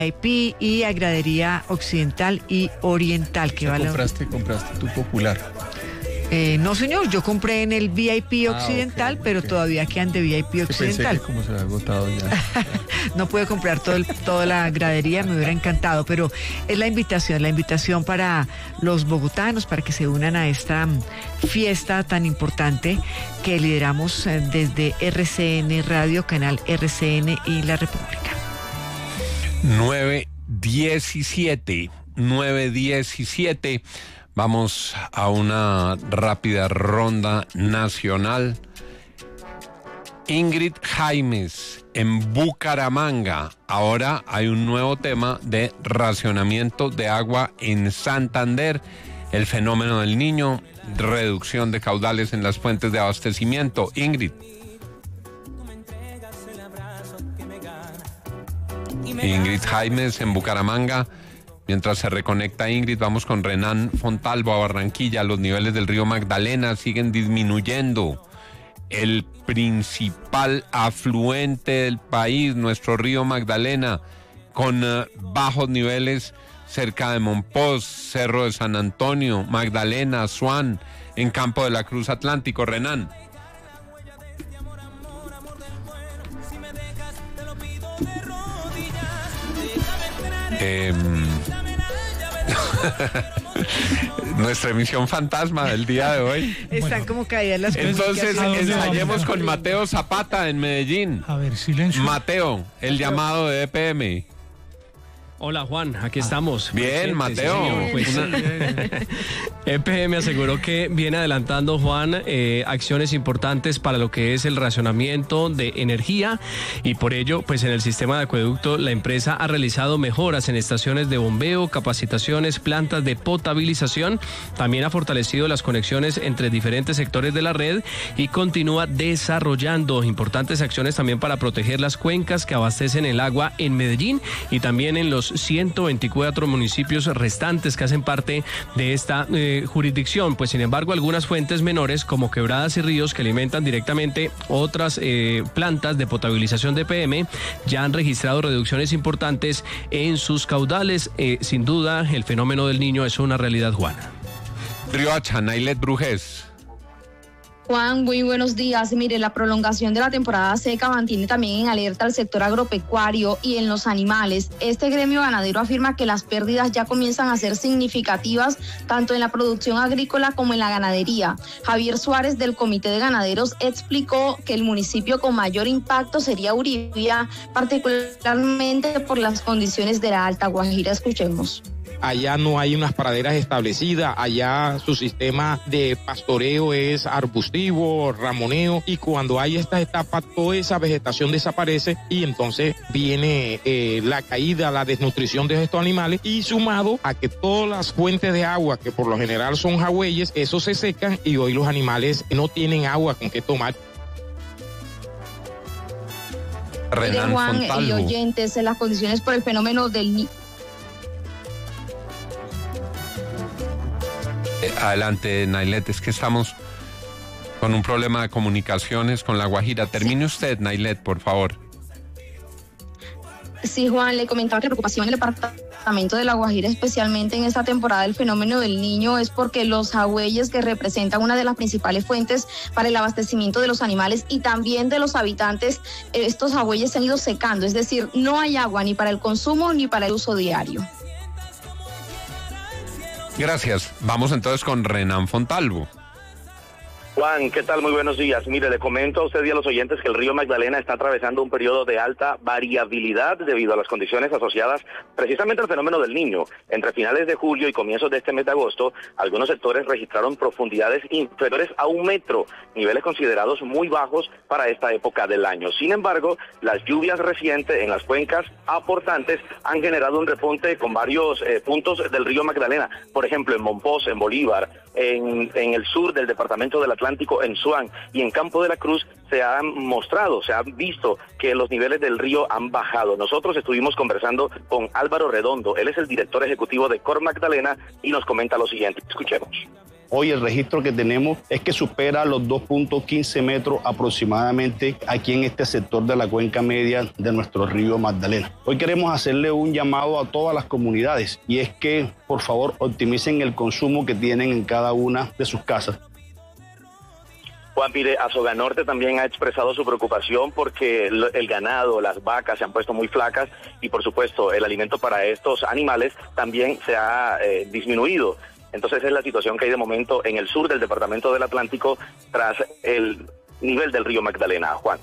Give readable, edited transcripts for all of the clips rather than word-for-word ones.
VIP y a gradería occidental y oriental. Que compraste tu popular. No, señor, yo compré en el VIP occidental, okay, pero okay. todavía quedan de VIP occidental. Pensé que como se había agotado ya. No pude comprar toda la gradería, me hubiera encantado, pero es la invitación para los bogotanos, para que se unan a esta fiesta tan importante que lideramos desde RCN Radio, canal RCN y La República. 9:17. Vamos a una rápida ronda nacional. Ingrid Jaimes, en Bucaramanga. Ahora hay un nuevo tema de racionamiento de agua en Santander. El fenómeno del Niño, reducción de caudales en las fuentes de abastecimiento. Ingrid. Ingrid Jaimes en Bucaramanga. Mientras se reconecta Ingrid, vamos con Renan Fontalvo a Barranquilla. Los niveles del río Magdalena siguen disminuyendo. El principal afluente del país, nuestro río Magdalena, con bajos niveles cerca de Monpós, Cerro de San Antonio, Magdalena, Asuán, en Campo de la Cruz Atlántico. Renan. Nuestra emisión fantasma del día de hoy. Están como caídas las cosas. Entonces ensayemos con Mateo Zapata en Medellín. A ver, silencio. Mateo, el llamado de EPM. Hola Juan, aquí estamos. Bien, Mateo. Sí, pues, EPM aseguró que viene adelantando, Juan, acciones importantes para lo que es el racionamiento de energía, y por ello, pues en el sistema de acueducto la empresa ha realizado mejoras en estaciones de bombeo, capacitaciones, plantas de potabilización. También ha fortalecido las conexiones entre diferentes sectores de la red y continúa desarrollando importantes acciones también para proteger las cuencas que abastecen el agua en Medellín y también en los 124 municipios restantes que hacen parte de esta jurisdicción. Pues sin embargo, algunas fuentes menores como quebradas y ríos que alimentan directamente otras plantas de potabilización de EPM ya han registrado reducciones importantes en sus caudales. Sin duda, el fenómeno del Niño es una realidad, Juan. Riohacha, Nailet Brujés. Juan, muy buenos días. Mire, la prolongación de la temporada seca mantiene también en alerta al sector agropecuario y en los animales. Este gremio ganadero afirma que las pérdidas ya comienzan a ser significativas tanto en la producción agrícola como en la ganadería. Javier Suárez del Comité de Ganaderos explicó que el municipio con mayor impacto sería Uribia, particularmente por las condiciones de la Alta Guajira. Escuchemos. Allá no hay unas praderas establecidas, allá su sistema de pastoreo es arbustivo, ramoneo, y cuando hay estas etapas toda esa vegetación desaparece y entonces viene la caída, la desnutrición de estos animales, y sumado a que todas las fuentes de agua que por lo general son jagüeyes, esos se secan y hoy los animales no tienen agua con qué tomar. Mire, Juan y oyentes, en las condiciones por el fenómeno del Adelante, Nailet, es que estamos con un problema de comunicaciones con La Guajira. Termine usted, Nailet, por favor. Sí, Juan, le comentaba que la preocupación del departamento de La Guajira, especialmente en esta temporada del fenómeno del Niño, es porque los jagüeyes, que representan una de las principales fuentes para el abastecimiento de los animales y también de los habitantes, estos jagüeyes se han ido secando, es decir, no hay agua ni para el consumo ni para el uso diario. Gracias. Vamos entonces con Renan Fontalvo. Juan, ¿qué tal? Muy buenos días. Mire, le comento a usted y a los oyentes que el río Magdalena está atravesando un periodo de alta variabilidad debido a las condiciones asociadas precisamente al fenómeno del Niño. Entre finales de julio y comienzos de este mes de agosto, algunos sectores registraron profundidades inferiores a 1 metro, niveles considerados muy bajos para esta época del año. Sin embargo, las lluvias recientes en las cuencas aportantes han generado un repunte con varios puntos del río Magdalena. Por ejemplo, en Monpós, en Bolívar, en el sur del departamento del Atlántico, en Suán y en Campo de la Cruz, se ha visto que los niveles del río han bajado. Nosotros estuvimos conversando con Álvaro Redondo, él es el director ejecutivo de Cor Magdalena y nos comenta lo siguiente. Escuchemos. Hoy el registro que tenemos es que supera los 2.15 metros aproximadamente aquí en este sector de la cuenca media de nuestro río Magdalena. Hoy queremos hacerle un llamado a todas las comunidades y es que, por favor, optimicen el consumo que tienen en cada una de sus casas. Juan, mire, Azoganorte también ha expresado su preocupación porque el ganado, las vacas se han puesto muy flacas y por supuesto el alimento para estos animales también se ha disminuido. Entonces es la situación que hay de momento en el sur del departamento del Atlántico tras el nivel del río Magdalena. Juan.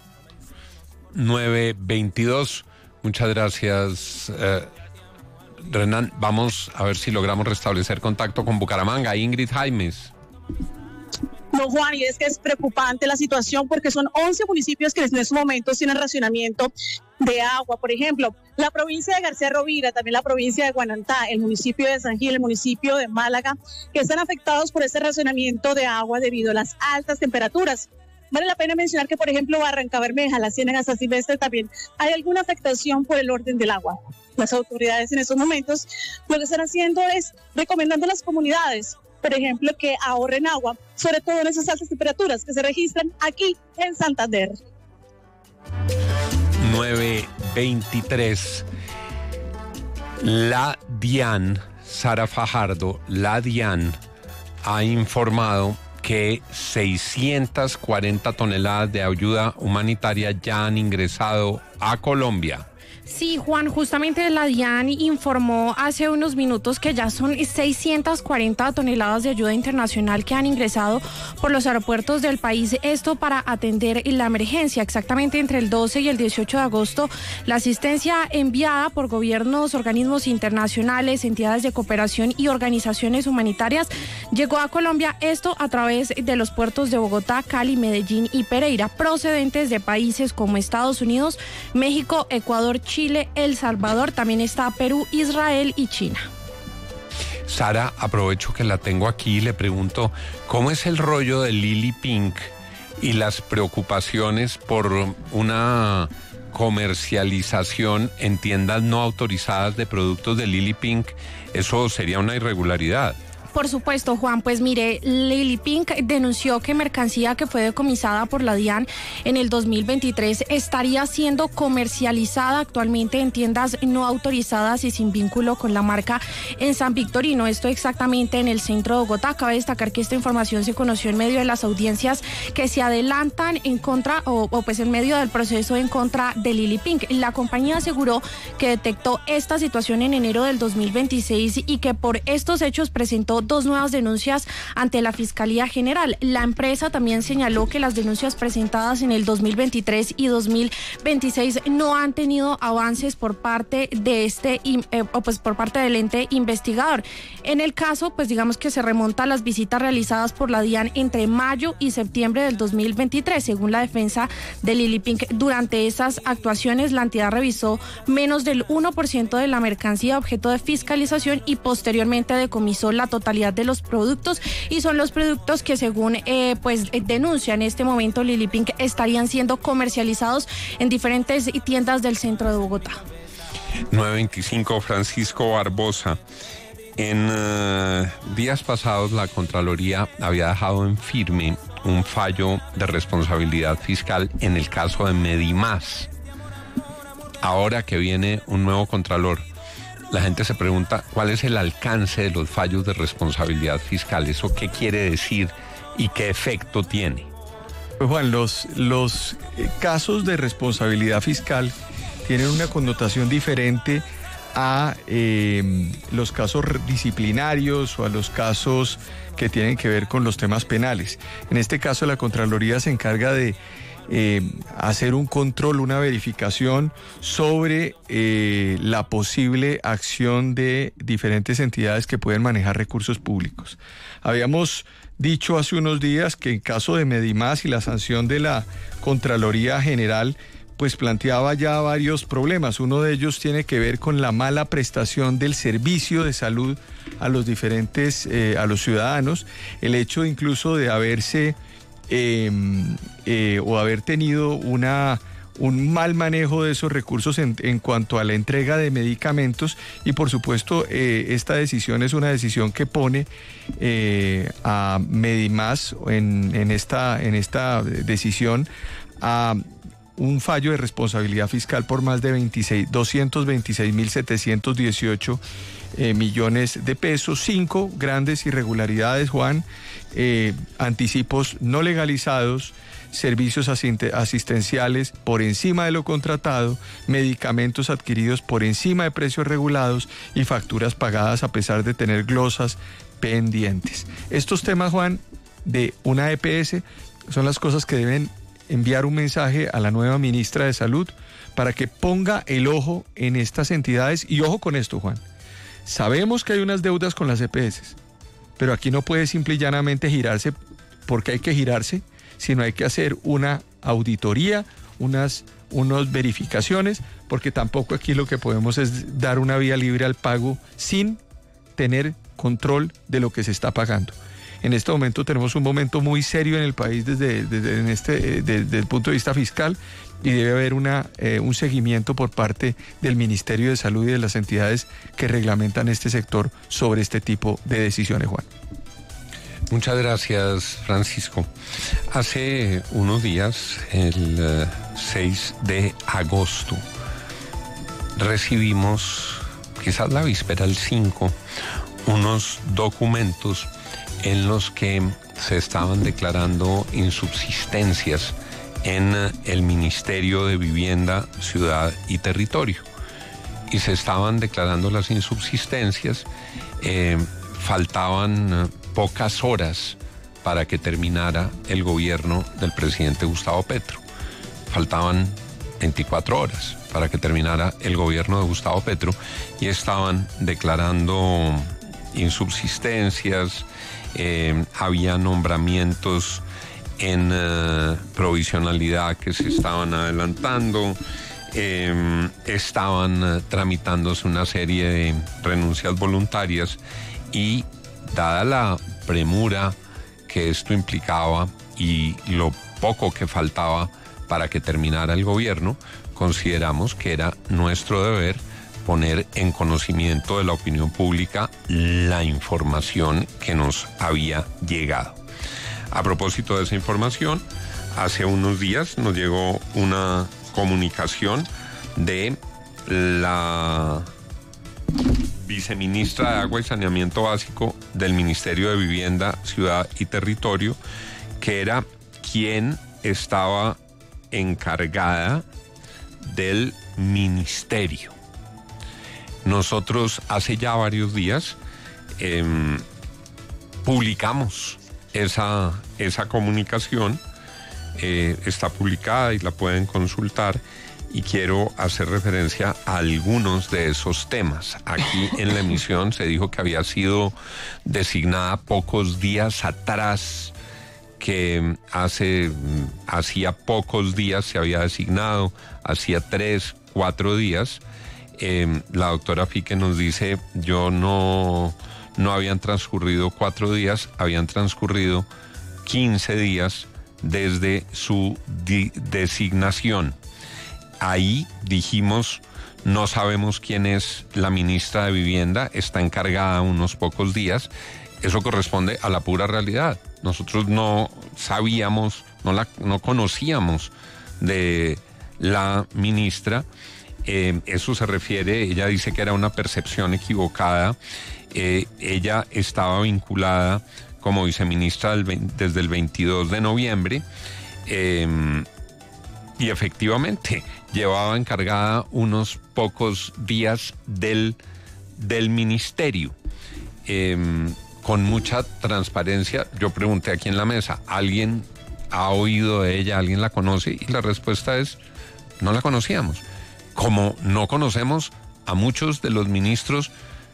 9:22. Muchas gracias, Renan. Vamos a ver si logramos restablecer contacto con Bucaramanga. Ingrid Jaimes. No, Juan, y es que es preocupante la situación porque son 11 municipios que en estos momentos tienen racionamiento de agua. Por ejemplo, la provincia de García Rovira, también la provincia de Guanantá, el municipio de San Gil, el municipio de Málaga, que están afectados por este racionamiento de agua debido a las altas temperaturas. Vale la pena mencionar que, por ejemplo, Barrancabermeja, la Ciénaga San Silvestre, también hay alguna afectación por el orden del agua. Las autoridades en estos momentos lo que están haciendo es recomendando a las comunidades, por ejemplo, que ahorren agua, sobre todo en esas altas temperaturas que se registran aquí en Santander. 9:23. La DIAN, Sara Fajardo, la DIAN ha informado que 640 toneladas de ayuda humanitaria ya han ingresado a Colombia. Sí, Juan, justamente la DIAN informó hace unos minutos que ya son 640 toneladas de ayuda internacional que han ingresado por los aeropuertos del país. Esto para atender la emergencia. Exactamente entre el 12 y el 18 de agosto, la asistencia enviada por gobiernos, organismos internacionales, entidades de cooperación y organizaciones humanitarias llegó a Colombia. Esto a través de los puertos de Bogotá, Cali, Medellín y Pereira, procedentes de países como Estados Unidos, México, Ecuador, Chile, El Salvador, también está Perú, Israel y China. Sara, aprovecho que la tengo aquí y le pregunto, ¿cómo es el rollo de Lily Pink y las preocupaciones por una comercialización en tiendas no autorizadas de productos de Lily Pink? Eso sería una irregularidad. Por supuesto, Juan, pues mire, Lily Pink denunció que mercancía que fue decomisada por la DIAN en el 2023 estaría siendo comercializada actualmente en tiendas no autorizadas y sin vínculo con la marca en San Victorino. Esto exactamente en el centro de Bogotá. Cabe destacar que esta información se conoció en medio de las audiencias que se adelantan en contra o pues en medio del proceso en contra de Lily Pink. La compañía aseguró que detectó esta situación en enero del 2026 y que por estos hechos presentó 2 nuevas denuncias ante la Fiscalía General. La empresa también señaló que las denuncias presentadas en el 2023 y 2026 no han tenido avances por parte de por parte del ente investigador. En el caso, pues digamos que se remonta a las visitas realizadas por la DIAN entre mayo y septiembre del 2023. Según la defensa de Lily Pink, durante esas actuaciones la entidad revisó menos del 1% de la mercancía objeto de fiscalización y posteriormente decomisó la totalidad de los productos, y son los productos que según denuncia en este momento Lily Pink estarían siendo comercializados en diferentes tiendas del centro de Bogotá. 9:25, Francisco Barbosa. En días pasados la Contraloría había dejado en firme un fallo de responsabilidad fiscal en el caso de Medimás. Ahora que viene un nuevo Contralor, la gente se pregunta cuál es el alcance de los fallos de responsabilidad fiscal. ¿Eso qué quiere decir y qué efecto tiene? Pues Juan, los casos de responsabilidad fiscal tienen una connotación diferente a los casos disciplinarios o a los casos que tienen que ver con los temas penales. En este caso, la Contraloría se encarga de hacer un control, una verificación sobre la posible acción de diferentes entidades que pueden manejar recursos públicos. Habíamos dicho hace unos días que en caso de Medimás y la sanción de la Contraloría General, pues planteaba ya varios problemas. Uno de ellos tiene que ver con la mala prestación del servicio de salud a los diferentes, a los ciudadanos, el hecho incluso de haberse o haber tenido un mal manejo de esos recursos en cuanto a la entrega de medicamentos, y por supuesto esta decisión es una decisión que pone a Medimás en esta decisión a un fallo de responsabilidad fiscal por más de 226.718 millones de pesos, 5 grandes irregularidades, Juan, anticipos no legalizados, servicios asistenciales por encima de lo contratado, medicamentos adquiridos por encima de precios regulados y facturas pagadas a pesar de tener glosas pendientes. Estos temas, Juan, de una EPS son las cosas que deben enviar un mensaje a la nueva ministra de Salud para que ponga el ojo en estas entidades. Y ojo con esto, Juan. Sabemos que hay unas deudas con las EPS, pero aquí no puede simple y llanamente girarse porque hay que girarse, sino hay que hacer una auditoría, unas verificaciones, porque tampoco aquí lo que podemos es dar una vía libre al pago sin tener control de lo que se está pagando. En este momento tenemos un momento muy serio en el país desde el punto de vista fiscal, y debe haber un seguimiento por parte del Ministerio de Salud y de las entidades que reglamentan este sector sobre este tipo de decisiones, Juan. Muchas gracias, Francisco. Hace unos días, el 6 de agosto, recibimos, quizás la víspera, el 5, unos documentos en los que se estaban declarando insubsistencias en el Ministerio de Vivienda, Ciudad y Territorio. Y se estaban declarando las insubsistencias, faltaban pocas horas para que terminara el gobierno del presidente Gustavo Petro. Faltaban 24 horas para que terminara el gobierno de Gustavo Petro y estaban declarando insubsistencias, había nombramientos en provisionalidad que se estaban adelantando, estaban tramitándose una serie de renuncias voluntarias, y dada la premura que esto implicaba y lo poco que faltaba para que terminara el gobierno, consideramos que era nuestro deber poner en conocimiento de la opinión pública la información que nos había llegado. A propósito de esa información, hace unos días nos llegó una comunicación de la viceministra de Agua y Saneamiento Básico del Ministerio de Vivienda, Ciudad y Territorio, que era quien estaba encargada del ministerio. Nosotros hace ya varios días publicamos esa comunicación, está publicada y la pueden consultar, y quiero hacer referencia a algunos de esos temas. Aquí en la emisión se dijo que había sido designada pocos días atrás, que hacía pocos días se había designado, hacía 3, 4 días. La doctora Fique nos dice, no habían transcurrido 4 días, habían transcurrido 15 días desde su designación. Ahí dijimos, no sabemos quién es la ministra de Vivienda, está encargada unos pocos días. Eso corresponde a la pura realidad. Nosotros no sabíamos, no conocíamos de la ministra. Eso se refiere, ella dice que era una percepción equivocada. Ella estaba vinculada como viceministra desde el 22 de noviembre. Y efectivamente llevaba encargada unos pocos días del ministerio. Con mucha transparencia, yo pregunté aquí en la mesa, ¿alguien ha oído de ella? ¿Alguien la conoce? Y la respuesta es, no la conocíamos. Como no conocemos a muchos de los ministros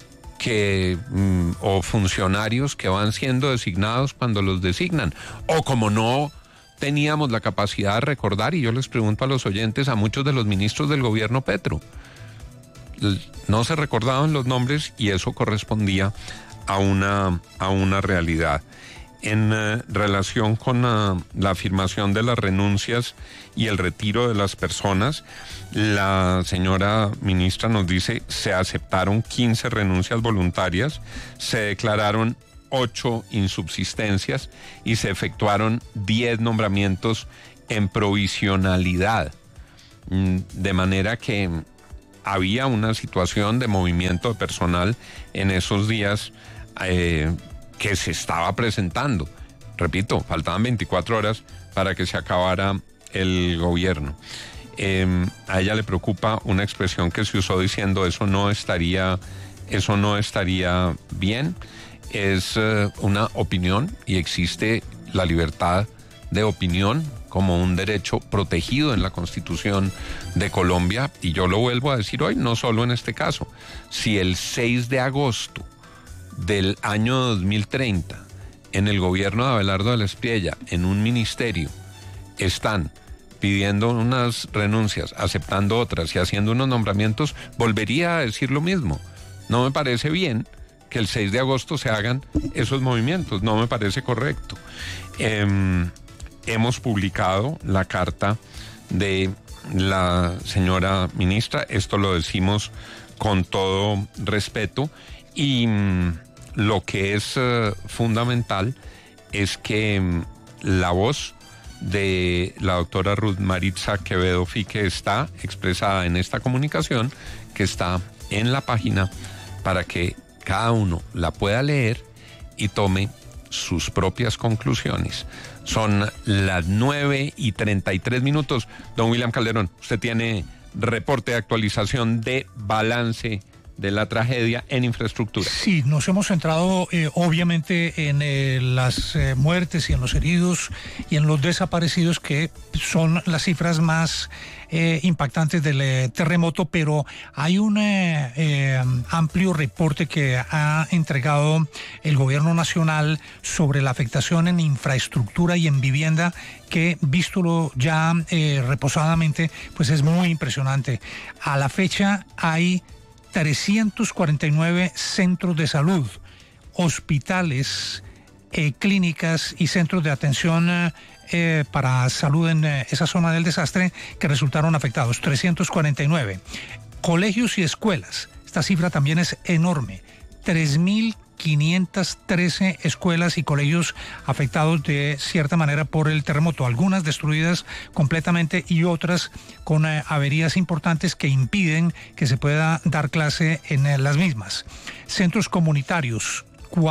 o funcionarios que van siendo designados cuando los designan, o como no teníamos la capacidad de recordar, y yo les pregunto a los oyentes, a muchos de los ministros del gobierno Petro. No se recordaban los nombres y eso correspondía a una realidad. En relación con la afirmación de las renuncias y el retiro de las personas, la señora ministra nos dice, se aceptaron 15 renuncias voluntarias, se declararon 8 insubsistencias y se efectuaron 10 nombramientos en provisionalidad. De manera que había una situación de movimiento de personal en esos días que se estaba presentando. Repito, faltaban 24 horas para que se acabara el gobierno. A ella le preocupa una expresión que se usó diciendo eso no estaría bien. Es una opinión y existe la libertad de opinión como un derecho protegido en la Constitución de Colombia, y yo lo vuelvo a decir hoy, no solo en este caso. Si el 6 de agosto del año 2030, en el gobierno de Abelardo de la Espriella, en un ministerio, están pidiendo unas renuncias, aceptando otras y haciendo unos nombramientos, volvería a decir lo mismo. No me parece bien que el 6 de agosto se hagan esos movimientos, no me parece correcto. Hemos publicado la carta de la señora ministra, esto lo decimos con todo respeto, y lo que es fundamental es que la voz de la doctora Ruth Maritza Quevedo Fique está expresada en esta comunicación que está en la página para que cada uno la pueda leer y tome sus propias conclusiones. Son las 9:33. Don William Calderón, usted tiene reporte de actualización de balance de la tragedia en infraestructura. Sí, nos hemos centrado obviamente en las muertes y en los heridos y en los desaparecidos, que son las cifras más impactantes del terremoto, pero hay un amplio reporte que ha entregado el gobierno nacional sobre la afectación en infraestructura y en vivienda, que vístolo ya reposadamente, pues es muy impresionante. A la fecha hay 349 centros de salud, hospitales, clínicas y centros de atención para salud en esa zona del desastre que resultaron afectados, 349. Colegios y escuelas, esta cifra también es enorme, 3.513 escuelas y colegios afectados de cierta manera por el terremoto, algunas destruidas completamente y otras con averías importantes que impiden que se pueda dar clase en las mismas. Centros comunitarios,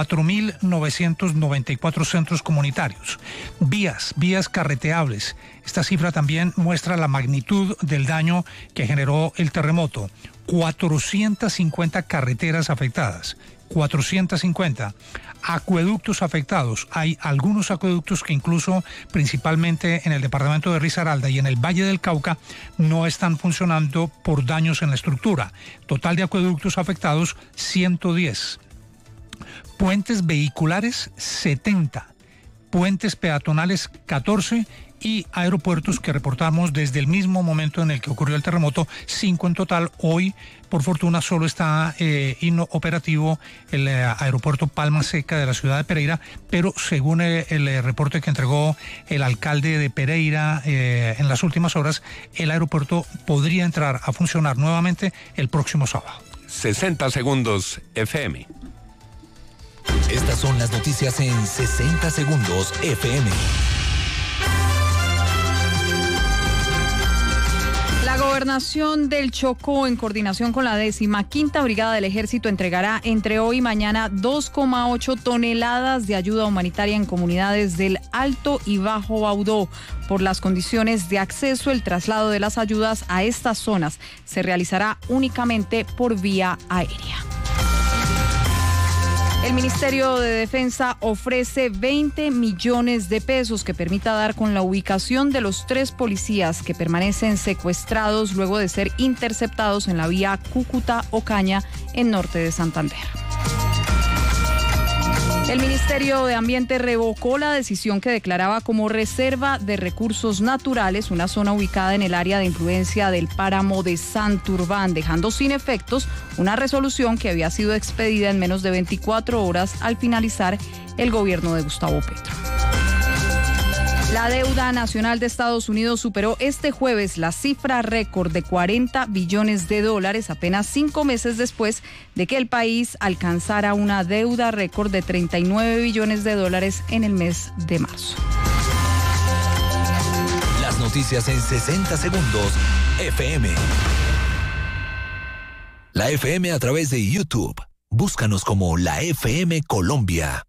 4.994 centros comunitarios. Vías carreteables. Esta cifra también muestra la magnitud del daño que generó el terremoto. 450 carreteras afectadas. 450 acueductos afectados. Hay algunos acueductos que incluso, principalmente en el departamento de Risaralda y en el Valle del Cauca, no están funcionando por daños en la estructura. Total de acueductos afectados, 110. Puentes vehiculares, 70. Puentes peatonales, 14. Y aeropuertos que reportamos desde el mismo momento en el que ocurrió el terremoto, 5 en total. Hoy, por fortuna, solo está inoperativo el aeropuerto Palma Seca de la ciudad de Pereira, pero según el reporte que entregó el alcalde de Pereira en las últimas horas, el aeropuerto podría entrar a funcionar nuevamente el próximo sábado. 60 segundos FM. Estas son las noticias en 60 segundos FM. La Gobernación del Chocó, en coordinación con la 15ª Brigada del Ejército, entregará entre hoy y mañana 2,8 toneladas de ayuda humanitaria en comunidades del Alto y Bajo Baudó. Por las condiciones de acceso, el traslado de las ayudas a estas zonas se realizará únicamente por vía aérea. El Ministerio de Defensa ofrece 20 millones de pesos que permita dar con la ubicación de los 3 policías que permanecen secuestrados luego de ser interceptados en la vía Cúcuta-Ocaña en norte de Santander. El Ministerio de Ambiente revocó la decisión que declaraba como reserva de recursos naturales una zona ubicada en el área de influencia del páramo de Santurbán, dejando sin efectos una resolución que había sido expedida en menos de 24 horas al finalizar el gobierno de Gustavo Petro. La deuda nacional de Estados Unidos superó este jueves la cifra récord de $40 billones, apenas 5 meses después de que el país alcanzara una deuda récord de $39 billones en el mes de marzo. Las noticias en 60 segundos, FM. La FM a través de YouTube. Búscanos como la FM Colombia.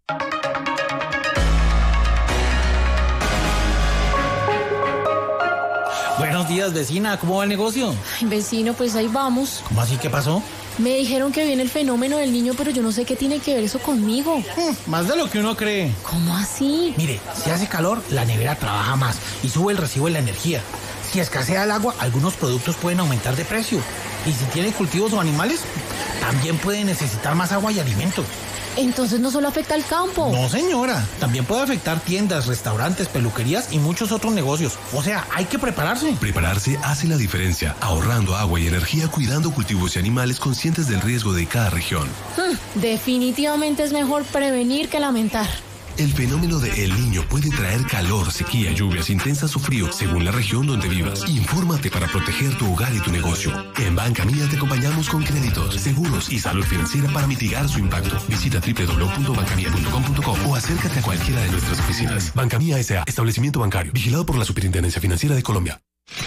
Buenos días, vecina. ¿Cómo va el negocio? Ay, vecino, pues ahí vamos. ¿Cómo así? ¿Qué pasó? Me dijeron que viene el fenómeno del niño, pero yo no sé qué tiene que ver eso conmigo. Más de lo que uno cree. ¿Cómo así? Mire, si hace calor, la nevera trabaja más y sube el recibo de la energía. Si escasea el agua, algunos productos pueden aumentar de precio. Y si tiene cultivos o animales, también pueden necesitar más agua y alimento. Entonces no solo afecta al campo. No, señora. También puede afectar tiendas, restaurantes, peluquerías y muchos otros negocios. O sea, hay que prepararse. Prepararse hace la diferencia, ahorrando agua y energía, cuidando cultivos y animales, conscientes del riesgo de cada región. Definitivamente es mejor prevenir que lamentar. El fenómeno de El Niño puede traer calor, sequía, lluvias intensas o frío, según la región donde vivas. Infórmate para proteger tu hogar y tu negocio. En Banca Mía te acompañamos con créditos, seguros y salud financiera para mitigar su impacto. Visita www.bancamia.com.co o acércate a cualquiera de nuestras oficinas. Banca Mía S.A., establecimiento bancario, vigilado por la Superintendencia Financiera de Colombia.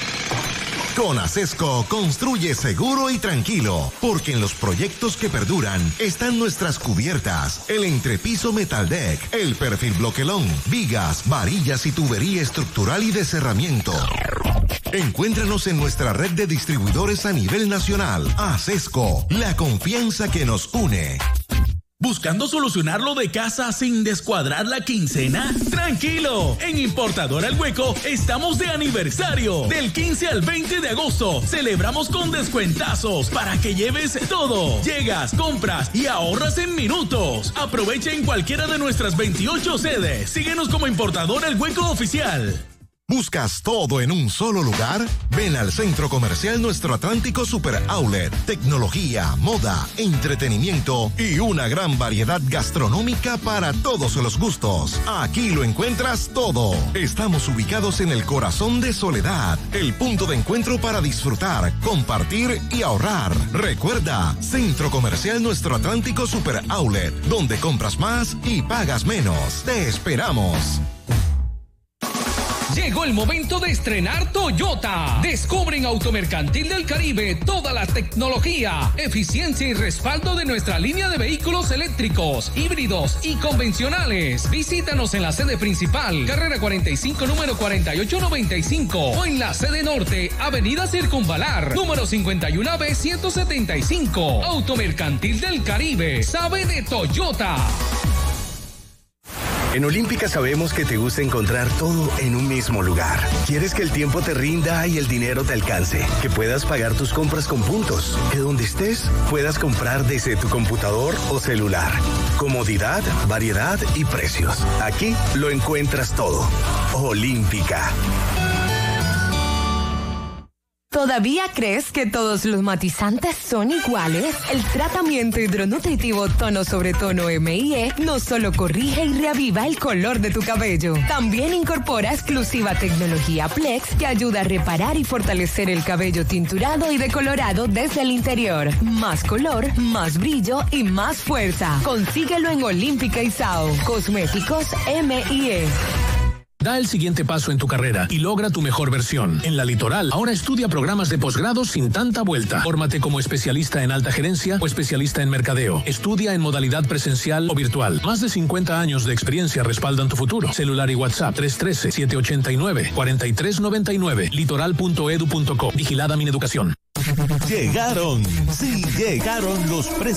Con Acesco construye seguro y tranquilo, porque en los proyectos que perduran están nuestras cubiertas, el entrepiso Metal Deck, el perfil bloquelón, vigas, varillas y tubería estructural y de cerramiento. Encuéntranos en nuestra red de distribuidores a nivel nacional. Acesco, la confianza que nos une. ¿Buscando solucionarlo de casa sin descuadrar la quincena? ¡Tranquilo! En Importadora El Hueco estamos de aniversario. Del 15 al 20 de agosto celebramos con descuentazos para que lleves todo. Llegas, compras y ahorras en minutos. Aprovecha en cualquiera de nuestras 28 sedes. Síguenos como Importadora El Hueco Oficial. ¿Buscas todo en un solo lugar? Ven al Centro Comercial Nuestro Atlántico Super Outlet. Tecnología, moda, entretenimiento y una gran variedad gastronómica para todos los gustos. Aquí lo encuentras todo. Estamos ubicados en el corazón de Soledad, el punto de encuentro para disfrutar, compartir y ahorrar. Recuerda, Centro Comercial Nuestro Atlántico Super Outlet, donde compras más y pagas menos. Te esperamos. Llegó el momento de estrenar Toyota. Descubre en Automercantil del Caribe toda la tecnología, eficiencia y respaldo de nuestra línea de vehículos eléctricos, híbridos y convencionales. Visítanos en la sede principal, carrera 45, número 4895, o en la sede norte, avenida Circunvalar, número 51B 175. Automercantil del Caribe, sabe de Toyota. En Olímpica sabemos que te gusta encontrar todo en un mismo lugar. Quieres que el tiempo te rinda y el dinero te alcance, que puedas pagar tus compras con puntos, que donde estés puedas comprar desde tu computador o celular. Comodidad, variedad y precios. Aquí lo encuentras todo. Olímpica. ¿Todavía crees que todos los matizantes son iguales? El tratamiento hidronutritivo tono sobre tono M&E no solo corrige y reaviva el color de tu cabello, también incorpora exclusiva tecnología Plex que ayuda a reparar y fortalecer el cabello tinturado y decolorado desde el interior. Más color, más brillo y más fuerza. Consíguelo en Olímpica y Sao. Cosméticos M&E. Da el siguiente paso en tu carrera y logra tu mejor versión. En La Litoral, ahora estudia programas de posgrado sin tanta vuelta. Fórmate como especialista en alta gerencia o especialista en mercadeo. Estudia en modalidad presencial o virtual. Más de 50 años de experiencia respaldan tu futuro. Celular y WhatsApp 313-789-4399. Litoral.edu.co. Vigilada Mineducación. Llegaron los precios